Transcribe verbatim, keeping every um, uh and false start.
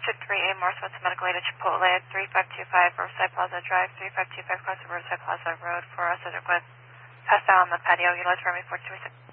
District three A, Northwest Medical Aid at Chipotle at three five two five Riverside Plaza Drive, three five two five across the Riverside Plaza Road for us at request. Pass down on the patio, utilize for me four two six.